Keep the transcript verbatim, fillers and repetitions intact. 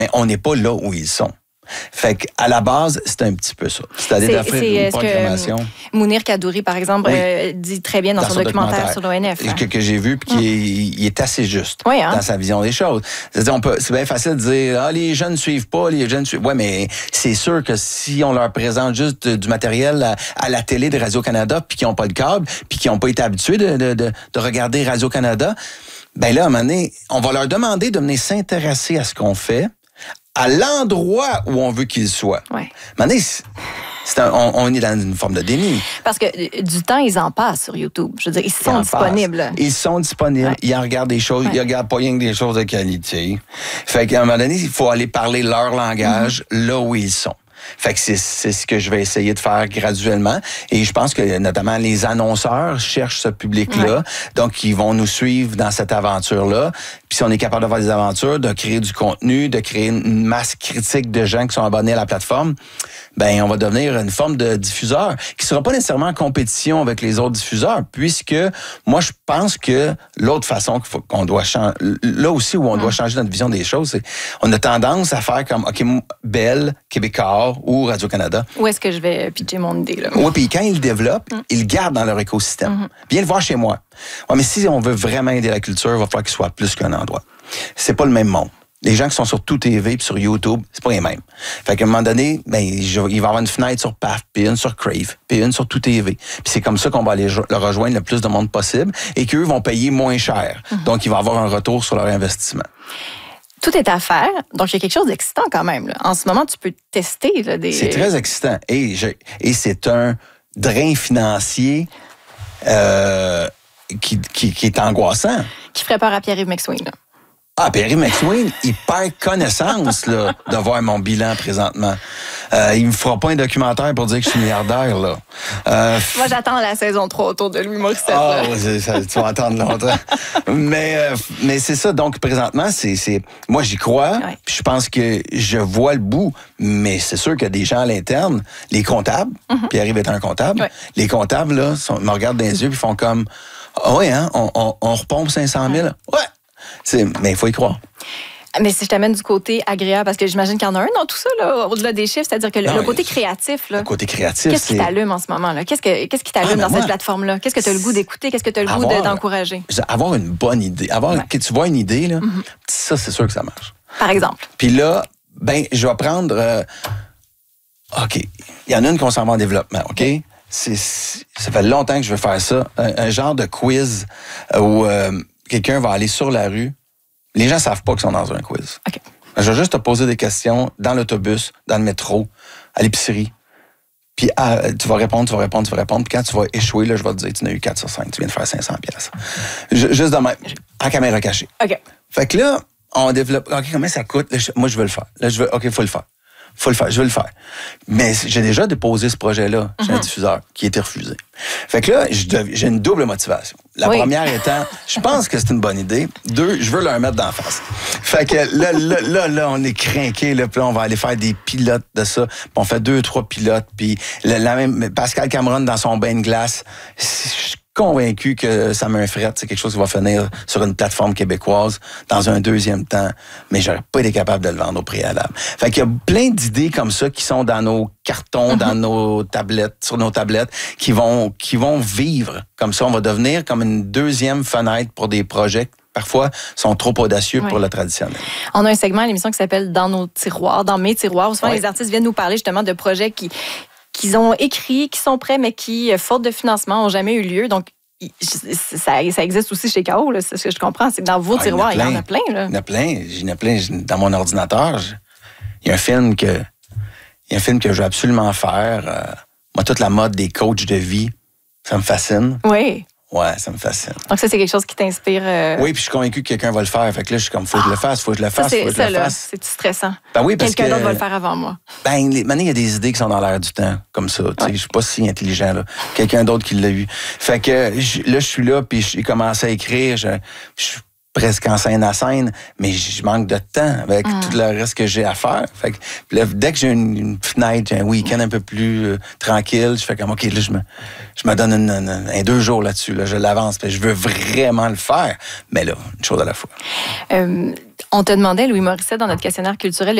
mais on n'est pas là où ils sont. Fait qu'à la base, c'est un petit peu ça. C'est-à-dire d'offrir une programmation. Que Mounir Kadouri, par exemple, oui. euh, dit très bien dans, dans son, son documentaire, documentaire sur l'O N F. Hein? Que, que j'ai vu, puis hum. qu'il est assez juste oui, hein? dans sa vision des choses. C'est-à-dire, on peut, c'est bien facile de dire, ah, les jeunes ne suivent pas, les jeunes suivent. Ouais, mais c'est sûr que si on leur présente juste du matériel à, à la télé de Radio-Canada, puis qu'ils n'ont pas le câble, puis qu'ils n'ont pas été habitués de, de, de, de regarder Radio-Canada, ben là, à un moment donné, on va leur demander de venir s'intéresser à ce qu'on fait, à l'endroit où on veut qu'ils soient. Ouais. Maintenant, c'est un, on, on est dans une forme de déni. Parce que du temps, ils en passent sur YouTube. Je veux dire, ils sont ils disponibles. Passent. Ils sont disponibles. Ouais. Ils en regardent des choses. Ouais. Ils regardent pas rien que des choses de qualité. Fait qu'à un moment donné, il faut aller parler leur langage mm-hmm. là où ils sont. Fait que c'est, c'est ce que je vais essayer de faire graduellement. Et je pense que notamment les annonceurs cherchent ce public-là. Ouais. Donc, ils vont nous suivre dans cette aventure-là. Puis si on est capable de faire des aventures, de créer du contenu, de créer une masse critique de gens qui sont abonnés à la plateforme, ben on va devenir une forme de diffuseur qui sera pas nécessairement en compétition avec les autres diffuseurs, puisque moi, je pense que l'autre façon qu'il faut, qu'on doit changer, là aussi où on doit changer notre vision des choses, c'est on a tendance à faire comme, OK, Bell, Québécois ou Radio-Canada. Où est-ce que je vais pitcher mon idée, là? Oui, puis quand ils le développent, mm. ils le gardent dans leur écosystème. Mm-hmm. Viens le voir chez moi. Ouais, mais si on veut vraiment aider la culture, il va falloir qu'il soit plus qu'un endroit. C'est pas le même monde. Les gens qui sont sur Tout T V puis sur YouTube, c'est pas les mêmes. Fait qu'à un moment donné, ben, il va y avoir une fenêtre sur P A F, puis une sur Crave, puis une sur Tout T V. Puis c'est comme ça qu'on va aller le rejoindre le plus de monde possible et qu'eux vont payer moins cher. Mm-hmm. Donc, ils vont avoir un retour sur leur investissement. Tout est à faire. Donc, il y a quelque chose d'excitant quand même. Là. En ce moment, tu peux tester là, des... C'est très excitant. Et, je, et c'est un drain financier euh, qui, qui, qui est angoissant. Qui ferait peur à Pierre-Yves McSween, là. Ah, Pierre-Yves McSween, il perd connaissance là, de voir mon bilan présentement. Euh, il me fera pas un documentaire pour dire que je suis milliardaire, là. Euh, Moi, j'attends la saison trois autour de Louis Morissette. Ah, ouais, ça, tu vas attendre longtemps. mais euh, mais c'est ça. Donc, présentement, c'est, c'est moi, j'y crois. Ouais. Puis je pense que je vois le bout. Mais c'est sûr qu'il y a des gens à l'interne, les comptables, mm-hmm. Pierre-Yves est un comptable, ouais. les comptables, là, sont, me regardent dans les yeux et font comme, ah ouais, hein, on, on, on repompe cinq cent mille. Ouais. ouais. C'est, mais il faut y croire. Mais si je t'amène du côté agréable, parce que j'imagine qu'il y en a un dans tout ça, là, au-delà des chiffres, c'est-à-dire que le, non, le côté créatif. Là, le côté créatif, qu'est-ce c'est... qui t'allume en ce moment? Là? Qu'est-ce, que, qu'est-ce qui t'allume ah, dans moi, cette plateforme-là? Qu'est-ce que tu as le goût d'écouter? Qu'est-ce que tu as le avoir, goût de, d'encourager? Avoir une bonne idée. Avoir, ouais. Que tu vois une idée, là, mm-hmm. ça, c'est sûr que ça marche. Par exemple? Puis là, ben, je vais prendre... Euh, OK, il y en a une qu'on s'en va en développement, OK? Okay. C'est, ça fait longtemps que je veux faire ça. Un, un genre de quiz où euh, quelqu'un va aller sur la rue. Les gens ne savent pas qu'ils sont dans un quiz. Okay. Je vais juste te poser des questions dans l'autobus, dans le métro, à l'épicerie. Puis ah, tu vas répondre, tu vas répondre, tu vas répondre. Puis quand tu vas échouer, là, je vais te dire, tu n'as eu quatre sur cinq, tu viens de faire cinq cents piastres. Juste de même, en caméra cachée. OK. Fait que là, on développe, OK, combien ça coûte? Là, je, moi, je veux le faire. Là, je veux, OK, il faut le faire. Faut le faire, je veux le faire. Mais j'ai déjà déposé ce projet-là chez mm-hmm. un diffuseur qui a été refusé. Fait que là, j'ai une double motivation. La oui. première étant, je pense que c'est une bonne idée. Deux, je veux leur mettre d'en face. Fait que là, là, là, là on est crinqués, là, puis là, on va aller faire des pilotes de ça. Puis on fait deux, trois pilotes, puis la, la même, Pascal Cameron dans son bain de glace, je suis convaincu que ça m'infrette, c'est quelque chose qui va finir sur une plateforme québécoise dans un deuxième temps, mais j'aurais pas été capable de le vendre au préalable. Fait qu'il y a plein d'idées comme ça qui sont dans nos cartons, mm-hmm. dans nos tablettes, sur nos tablettes, qui vont, qui vont vivre comme ça. On va devenir comme une deuxième fenêtre pour des projets qui, parfois, sont trop audacieux oui. pour le traditionnel. On a un segment à l'émission qui s'appelle « Dans nos tiroirs », dans mes tiroirs, où souvent oui. les artistes viennent nous parler justement de projets qui qu'ils ont écrits, qui sont prêts, mais qui, faute de financement, n'ont jamais eu lieu. Donc, ça, ça existe aussi chez K O, là, c'est ce que je comprends. C'est que dans vos ah, tiroirs, il y en a plein. Il y en a plein. Il y en a plein. Dans mon ordinateur, il y a un film que, il y a un film que je veux absolument faire. Euh, moi, toute la mode des coachs de vie, ça me fascine. Oui. Ouais, ça me fascine. Donc ça, c'est quelque chose qui t'inspire. Euh... Oui, puis je suis convaincu que quelqu'un va le faire. Fait que là, je suis comme, faut que je le fasse, faut que je le fasse, ça, faut que je ça, le là, fasse. C'est stressant. Ben oui, parce quelqu'un que, d'autre va le faire avant moi. Ben, les, maintenant, il y a des idées qui sont dans l'air du temps, comme ça. Ouais. Je suis pas si intelligent, là. Quelqu'un d'autre qui l'a eu. Fait que je, là, je suis là, puis j'ai commencé à écrire. Je, je, presque en scène à scène, mais je manque de temps avec mm. tout le reste que j'ai à faire. Fait que, là, dès que j'ai une, une fenêtre, j'ai un week-end un peu plus euh, tranquille, je fais comme, OK, là, je me, je me donne une, une, un deux jours là-dessus, là, je l'avance, je veux vraiment le faire, mais là, une chose à la fois. Euh, on te demandait, Louis Morissette, dans notre questionnaire culturel,